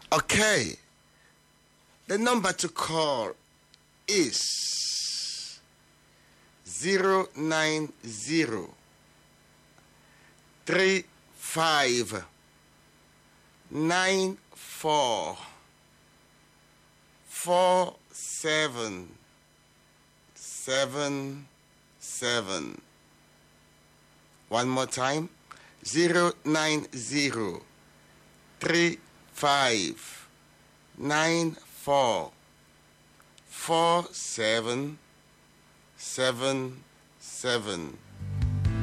Okay. The number to call is 090 35 94 4777. One more time. 090 35 94 4777.